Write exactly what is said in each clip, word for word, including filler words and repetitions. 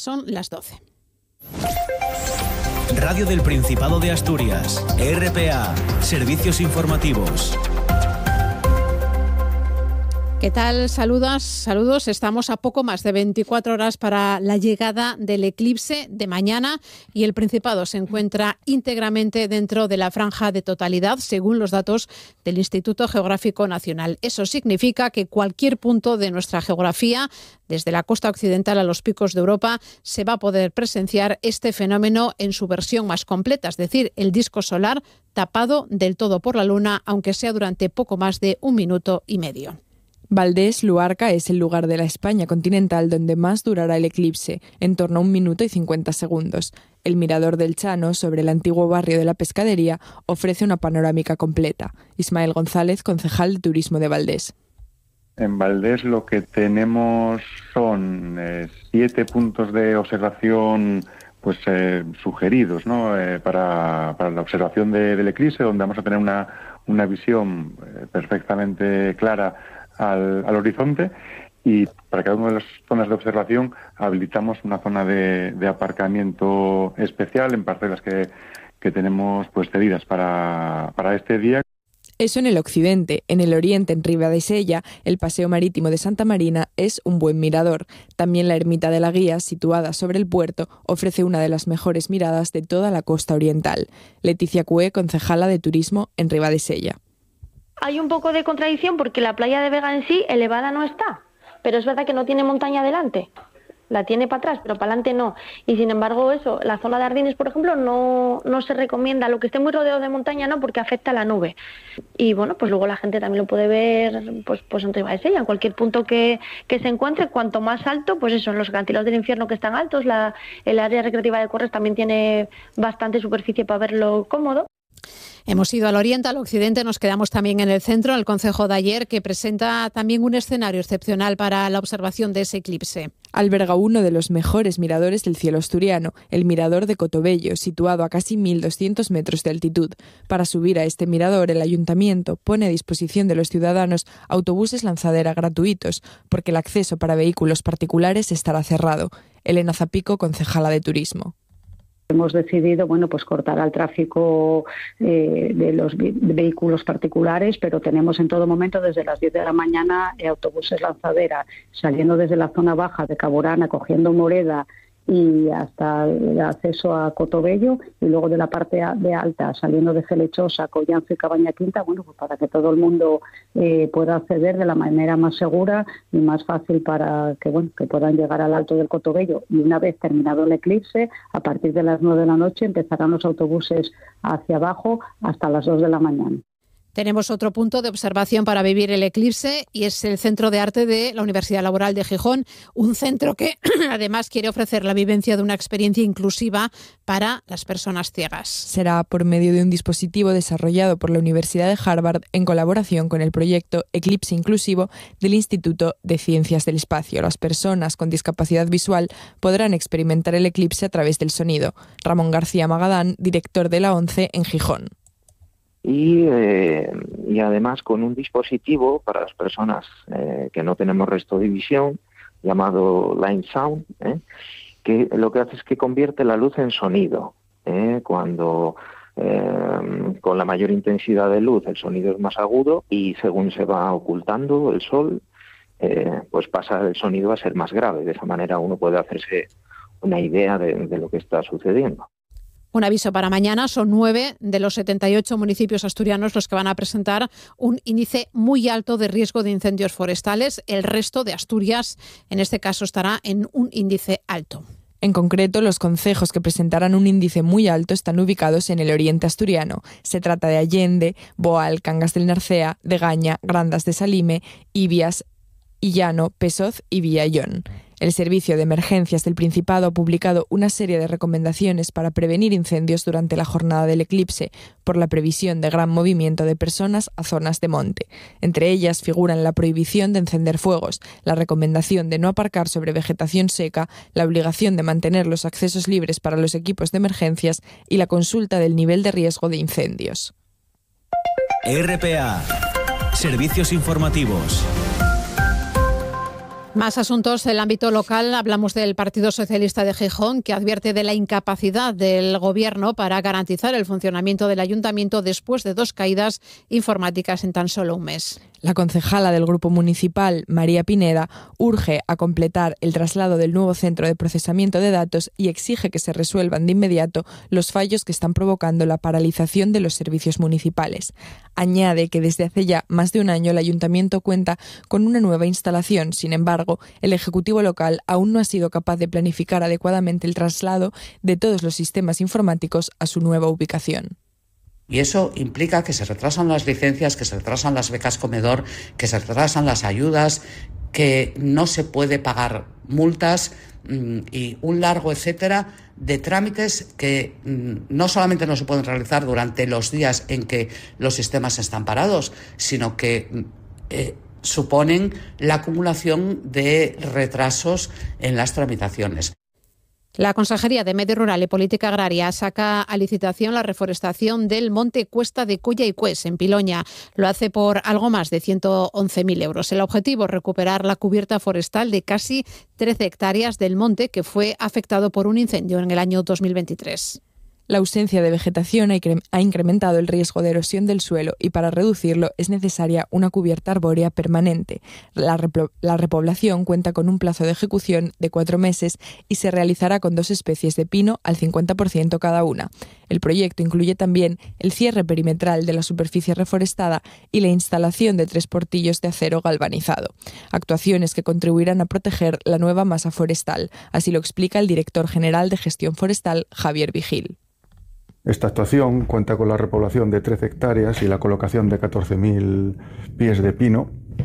Son las doce. Radio del Principado de Asturias, R P A, Servicios Informativos. ¿Qué tal? Saludos, saludos. Estamos a poco más de veinticuatro horas para la llegada del eclipse de mañana y el Principado se encuentra íntegramente dentro de la franja de totalidad, según los datos del Instituto Geográfico Nacional. Eso significa que cualquier punto de nuestra geografía, desde la costa occidental a los picos de Europa, se va a poder presenciar este fenómeno en su versión más completa, es decir, el disco solar tapado del todo por la luna, aunque sea durante poco más de un minuto y medio. Valdés Luarca es el lugar de la España continental donde más durará el eclipse, en torno a un minuto y cincuenta segundos. El mirador del Chano, sobre el antiguo barrio de la Pescadería, ofrece una panorámica completa. Ismael González, concejal de Turismo de Valdés. En Valdés lo que tenemos son eh, siete puntos de observación pues eh, sugeridos, ¿no? eh, para, para la observación de, del eclipse, donde vamos a tener una, una visión eh, perfectamente clara Al, al horizonte, y para cada una de las zonas de observación habilitamos una zona de, de aparcamiento especial en parcelas que, que tenemos pues cedidas para, para este día. Eso en el occidente. En el oriente, en Ribadesella, el paseo marítimo de Santa Marina es un buen mirador. También la ermita de la Guía, situada sobre el puerto, ofrece una de las mejores miradas de toda la costa oriental. Leticia Cué, concejala de Turismo en Ribadesella. Hay un poco de contradicción porque la playa de Vega en sí elevada no está, pero es verdad que no tiene montaña adelante, la tiene para atrás, pero para adelante no. Y sin embargo eso, la zona de Ardines, por ejemplo, no, no se recomienda, lo que esté muy rodeado de montaña no, porque afecta a la nube. Y bueno, pues luego la gente también lo puede ver pues, pues en Ribadesella, en cualquier punto que, que se encuentre, cuanto más alto, pues eso, en los acantilados del infierno que están altos, la, el área recreativa de Corres también tiene bastante superficie para verlo cómodo. Hemos ido al oriente, al occidente, nos quedamos también en el centro, en el concejo de Aller, que presenta también un escenario excepcional para la observación de ese eclipse. Alberga uno de los mejores miradores del cielo asturiano, el mirador de Cotobello, situado a casi mil doscientos metros de altitud. Para subir a este mirador, el ayuntamiento pone a disposición de los ciudadanos autobuses lanzadera gratuitos, porque el acceso para vehículos particulares estará cerrado. Elena Zapico, concejala de Turismo. Hemos decidido, bueno, pues cortar al tráfico eh, de los vi- de vehículos particulares, pero tenemos en todo momento desde las diez de la mañana eh, autobuses lanzadera saliendo desde la zona baja de Caborana, cogiendo Moreda y hasta el acceso a Cotobello, y luego de la parte de alta saliendo de Felechosa, Collanzo y Cabaña Quinta, bueno, pues para que todo el mundo eh, pueda acceder de la manera más segura y más fácil para que, bueno, que puedan llegar al alto del Cotobello. Y una vez terminado el eclipse, a partir de las nueve de la noche empezarán los autobuses hacia abajo hasta las dos de la mañana. Tenemos otro punto de observación para vivir el eclipse y es el Centro de Arte de la Universidad Laboral de Gijón, un centro que además quiere ofrecer la vivencia de una experiencia inclusiva para las personas ciegas. Será por medio de un dispositivo desarrollado por la Universidad de Harvard en colaboración con el proyecto Eclipse Inclusivo del Instituto de Ciencias del Espacio. Las personas con discapacidad visual podrán experimentar el eclipse a través del sonido. Ramón García Magadán, director de la ONCE en Gijón. Y, eh, y además con un dispositivo para las personas eh, que no tenemos resto de visión, llamado Line Sound, ¿eh? que lo que hace es que convierte la luz en sonido. ¿eh? Cuando eh, con la mayor intensidad de luz el sonido es más agudo, y según se va ocultando el sol, eh, pues pasa el sonido a ser más grave. De esa manera uno puede hacerse una idea de, de lo que está sucediendo. Un aviso para mañana, son nueve de los setenta y ocho municipios asturianos los que van a presentar un índice muy alto de riesgo de incendios forestales. El resto de Asturias, en este caso, estará en un índice alto. En concreto, los concejos que presentarán un índice muy alto están ubicados en el oriente asturiano. Se trata de Allende, Boal, Cangas del Narcea, Degaña, Grandas de Salime, Ibias, Illano, Pesoz y Villallón. El Servicio de Emergencias del Principado ha publicado una serie de recomendaciones para prevenir incendios durante la jornada del eclipse, por la previsión de gran movimiento de personas a zonas de monte. Entre ellas figuran la prohibición de encender fuegos, la recomendación de no aparcar sobre vegetación seca, la obligación de mantener los accesos libres para los equipos de emergencias y la consulta del nivel de riesgo de incendios. R P A. Servicios informativos. Más asuntos del ámbito local. Hablamos del Partido Socialista de Gijón, que advierte de la incapacidad del Gobierno para garantizar el funcionamiento del ayuntamiento después de dos caídas informáticas en tan solo un mes. La concejala del Grupo Municipal, María Pineda, urge a completar el traslado del nuevo centro de procesamiento de datos y exige que se resuelvan de inmediato los fallos que están provocando la paralización de los servicios municipales. Añade que desde hace ya más de un año el ayuntamiento cuenta con una nueva instalación. Sin embargo, el Ejecutivo local aún no ha sido capaz de planificar adecuadamente el traslado de todos los sistemas informáticos a su nueva ubicación. Y eso implica que se retrasan las licencias, que se retrasan las becas comedor, que se retrasan las ayudas, que no se puede pagar multas y un largo etcétera de trámites que no solamente no se pueden realizar durante los días en que los sistemas están parados, sino que eh, suponen la acumulación de retrasos en las tramitaciones. La Consejería de Medio Rural y Política Agraria saca a licitación la reforestación del monte Cuesta de Culla y Cués, en Piloña. Lo hace por algo más de ciento once mil euros. El objetivo es recuperar la cubierta forestal de casi trece hectáreas del monte que fue afectado por un incendio en el año dos mil veintitrés. La ausencia de vegetación ha incrementado el riesgo de erosión del suelo y para reducirlo es necesaria una cubierta arbórea permanente. La, replo- la repoblación cuenta con un plazo de ejecución de cuatro meses y se realizará con dos especies de pino al cincuenta por ciento cada una. El proyecto incluye también el cierre perimetral de la superficie reforestada y la instalación de tres portillos de acero galvanizado. Actuaciones que contribuirán a proteger la nueva masa forestal. Así lo explica el director general de Gestión Forestal, Javier Vigil. Esta actuación cuenta con la repoblación de trece hectáreas y la colocación de catorce mil pies de pino,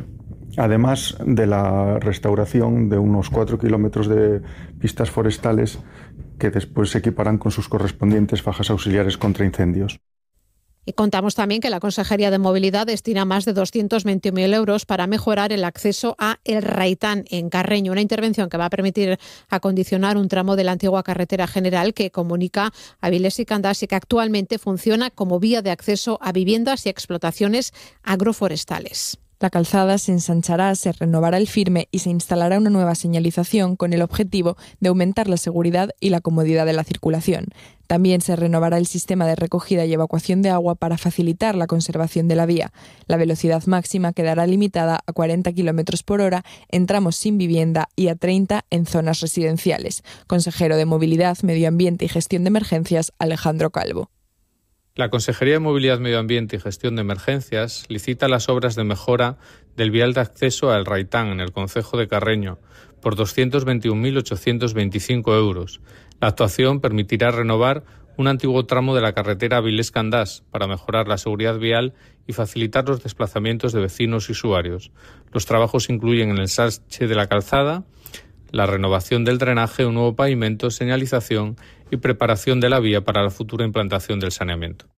además de la restauración de unos cuatro kilómetros de pistas forestales que después se equiparán con sus correspondientes fajas auxiliares contra incendios. Y contamos también que la Consejería de Movilidad destina más de doscientos veinte mil euros para mejorar el acceso a El Raitán, en Carreño, una intervención que va a permitir acondicionar un tramo de la antigua carretera general que comunica Avilés y Candás y que actualmente funciona como vía de acceso a viviendas y explotaciones agroforestales. La calzada se ensanchará, se renovará el firme y se instalará una nueva señalización con el objetivo de aumentar la seguridad y la comodidad de la circulación. También se renovará el sistema de recogida y evacuación de agua para facilitar la conservación de la vía. La velocidad máxima quedará limitada a cuarenta kilómetros por hora en tramos sin vivienda y a treinta en zonas residenciales. Consejero de Movilidad, Medio Ambiente y Gestión de Emergencias, Alejandro Calvo. La Consejería de Movilidad, Medio Ambiente y Gestión de Emergencias licita las obras de mejora del vial de acceso a El Raitán, en el concejo de Carreño, por doscientos veintiún mil ochocientos veinticinco euros. La actuación permitirá renovar un antiguo tramo de la carretera Avilés-Candás para mejorar la seguridad vial y facilitar los desplazamientos de vecinos y usuarios. Los trabajos incluyen el ensanche de la calzada, la renovación del drenaje, un nuevo pavimento, señalización y preparación de la vía para la futura implantación del saneamiento.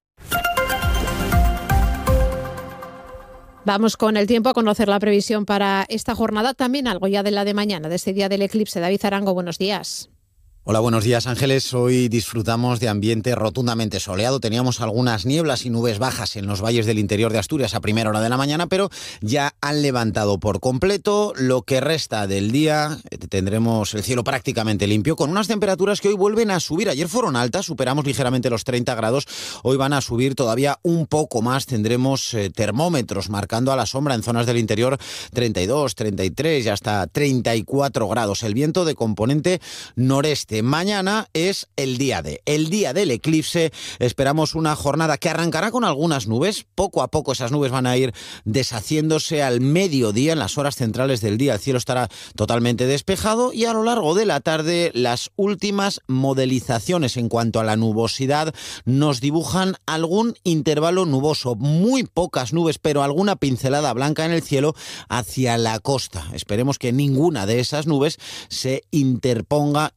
Vamos con el tiempo a conocer la previsión para esta jornada, también algo ya de la de mañana, de este día del eclipse. David Arango, buenos días. Hola, buenos días, Ángeles. Hoy disfrutamos de ambiente rotundamente soleado. Teníamos algunas nieblas y nubes bajas en los valles del interior de Asturias a primera hora de la mañana, pero ya han levantado por completo. Lo que resta del día tendremos el cielo prácticamente limpio, con unas temperaturas que hoy vuelven a subir. Ayer fueron altas, superamos ligeramente los treinta grados. Hoy van a subir todavía un poco más. Tendremos eh, termómetros marcando a la sombra en zonas del interior treinta y dos, treinta y tres y hasta treinta y cuatro grados. El viento de componente noreste. Mañana es el día de, el día del eclipse. Esperamos una jornada que arrancará con algunas nubes. Poco a poco esas nubes van a ir deshaciéndose al mediodía. En las horas centrales del día el cielo estará totalmente despejado y a lo largo de la tarde las últimas modelizaciones en cuanto a la nubosidad nos dibujan algún intervalo nuboso. Muy pocas nubes, pero alguna pincelada blanca en el cielo hacia la costa. Esperemos que ninguna de esas nubes se interponga en nuestra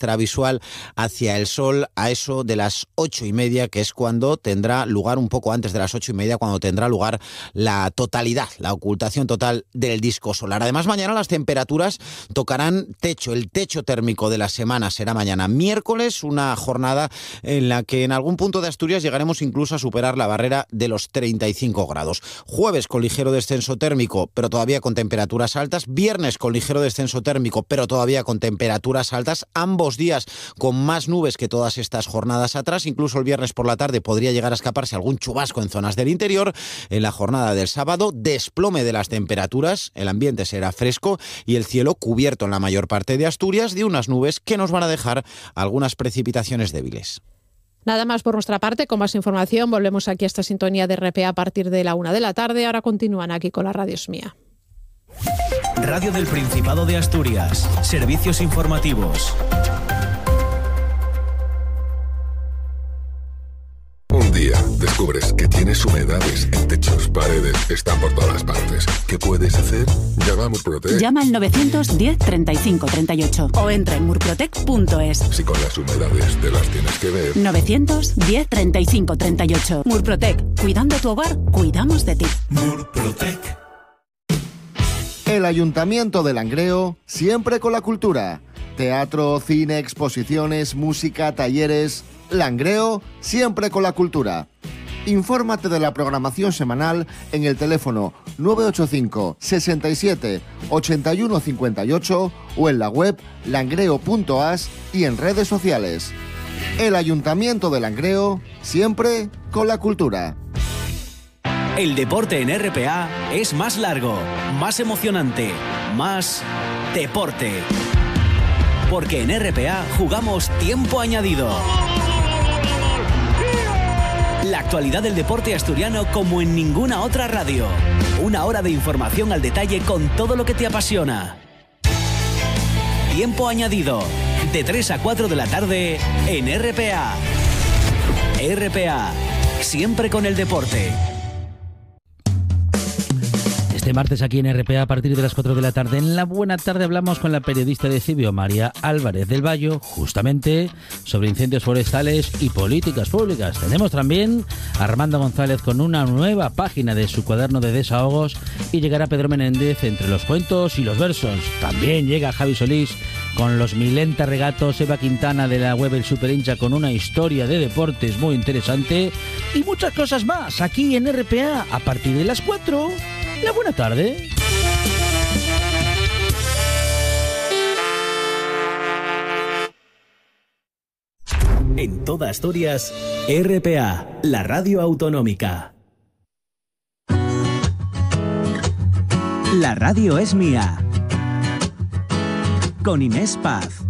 estará visual hacia el sol a eso de las ocho y media, que es cuando tendrá lugar, un poco antes de las ocho y media, cuando tendrá lugar la totalidad, la ocultación total del disco solar. Además, mañana las temperaturas tocarán techo. El techo térmico de la semana será mañana miércoles, una jornada en la que en algún punto de Asturias llegaremos incluso a superar la barrera de los treinta y cinco grados. Jueves con ligero descenso térmico, pero todavía con temperaturas altas. Viernes con ligero descenso térmico, pero todavía con temperaturas altas. Ambos días con más nubes que todas estas jornadas atrás. Incluso el viernes por la tarde podría llegar a escaparse algún chubasco en zonas del interior. En la jornada del sábado, desplome de las temperaturas, el ambiente será fresco y el cielo cubierto en la mayor parte de Asturias de unas nubes que nos van a dejar algunas precipitaciones débiles. Nada más por nuestra parte. Con más información volvemos aquí a esta sintonía de R P A a partir de la una de la tarde. Ahora continúan aquí con la Radio Es Mía. Radio del Principado de Asturias. Servicios informativos. Un día descubres que tienes humedades en techos, paredes, están por todas partes. ¿Qué puedes hacer? Llama a Murprotec. Llama al novecientos diez treinta y cinco treinta y ocho o entra en murprotec punto es. Si con las humedades te las tienes que ver. novecientos diez treinta y cinco treinta y ocho. Murprotec. Cuidando tu hogar, cuidamos de ti. Murprotec. El Ayuntamiento de Langreo, siempre con la cultura. Teatro, cine, exposiciones, música, talleres. Langreo, siempre con la cultura. Infórmate de la programación semanal en el teléfono nueve ocho cinco, sesenta y siete, ochenta y uno cincuenta y ocho o en la web langreo punto as y en redes sociales. El Ayuntamiento de Langreo, siempre con la cultura. El deporte en R P A es más largo, más emocionante, más deporte. Porque en R P A jugamos tiempo añadido. La actualidad del deporte asturiano como en ninguna otra radio. Una hora de información al detalle con todo lo que te apasiona. Tiempo añadido, de tres a cuatro de la tarde en R P A. R P A, siempre con el deporte. Este martes aquí en R P A a partir de las cuatro de la tarde. En la buena tarde hablamos con la periodista de Cibio, María Álvarez del Vallo, justamente sobre incendios forestales y políticas públicas. Tenemos también a Armando González con una nueva página de su cuaderno de desahogos y llegará Pedro Menéndez entre los cuentos y los versos. También llega Javi Solís con los Milenta Regatos, Eva Quintana de la web El Superhincha con una historia de deportes muy interesante y muchas cosas más aquí en R P A a partir de las cuatro. La buena tarde. En toda Asturias, R P A, la radio autonómica. La radio es mía. Con Inés Paz.